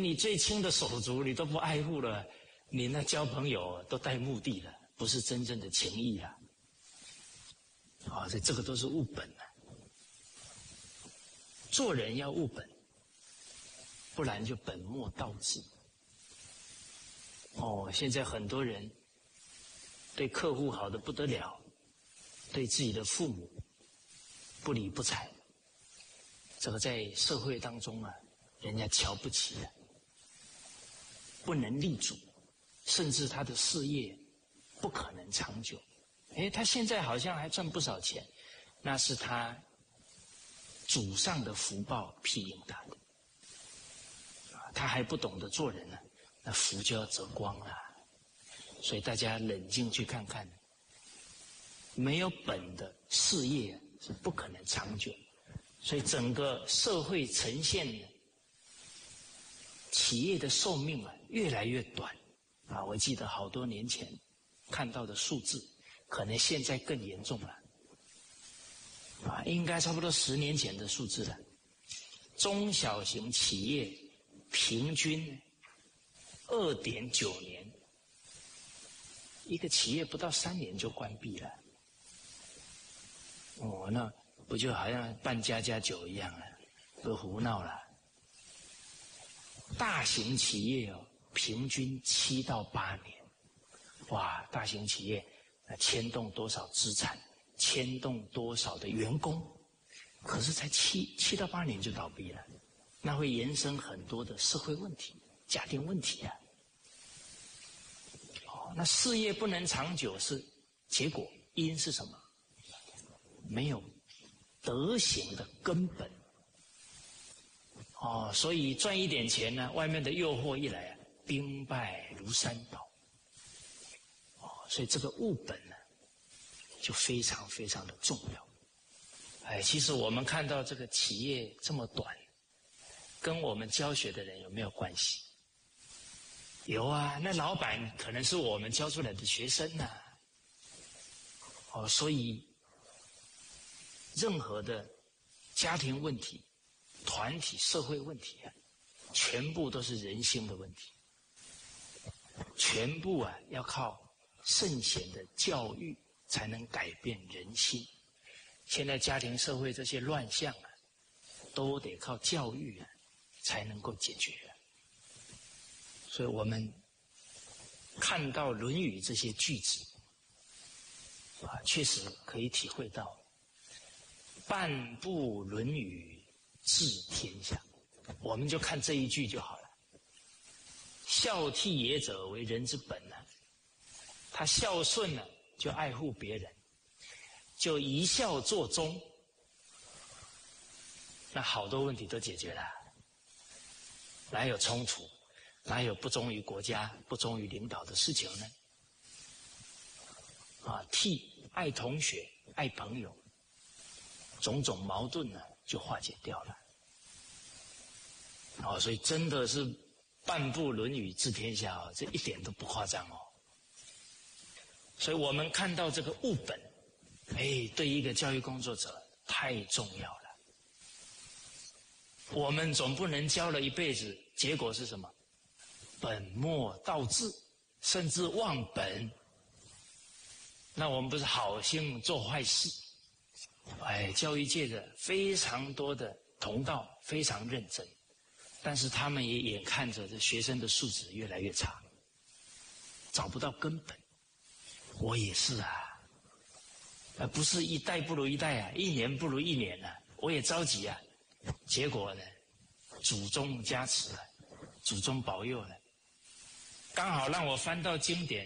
你最亲的手足你都不爱护了，你那交朋友都带目的了，不是真正的情谊了。所以这个都是务本啊。做人要务本，不然就本末倒置。现在很多人对客户好的不得了，对自己的父母不理不睬，这个在社会当中啊，人家瞧不起的，不能立足，甚至他的事业不可能长久。他现在好像还赚不少钱，那是他祖上的福报庇应他的。他还不懂得做人呢，那福就要折光了。所以大家冷静去看看，没有本的事业是不可能长久。所以整个社会呈现呢，企业的寿命啊越来越短我记得好多年前看到的数字，可能现在更严重了应该差不多10年前的数字了。中小型企业平均2.9年，一个企业不到3年就关闭了。那不就好像办家家酒一样啊，都胡闹了。大型企业平均7到8年，哇，大型企业牵动多少资产，牵动多少的员工，可是才7到8年就倒闭了，那会延伸很多的社会问题、家庭问题啊。那事业不能长久是结果，因是什么？没有德行的根本。所以赚一点钱呢，外面的诱惑一来兵败如山倒。所以这个务本呢，就非常非常的重要。其实我们看到这个企业这么短，跟我们教学的人有没有关系？有啊，那老板可能是我们教出来的学生所以任何的家庭问题、团体社会问题全部都是人心的问题，全部要靠圣贤的教育才能改变人心。现在家庭社会这些乱象都得靠教育才能够解决。所以我们看到《论语》这些句子确实可以体会到半部《论语》治天下。我们就看这一句就好了。孝悌也者，为人之本他孝顺就爱护别人，就一孝作忠，那好多问题都解决了，哪有冲突，哪有不忠于国家、不忠于领导的事情呢？悌爱同学、爱朋友，种种矛盾就化解掉了。所以真的是半部《论语》治天下这一点都不夸张所以我们看到这个务本，对一个教育工作者太重要了。我们总不能教了一辈子，结果是什么？本末倒置，甚至忘本。那我们不是好心做坏事？教育界的非常多的同道非常认真，但是他们也眼看着这学生的素质越来越差，找不到根本。我也是不是一代不如一代一年不如一年我也着急结果呢，祖宗加持祖宗保佑刚好让我翻到经典。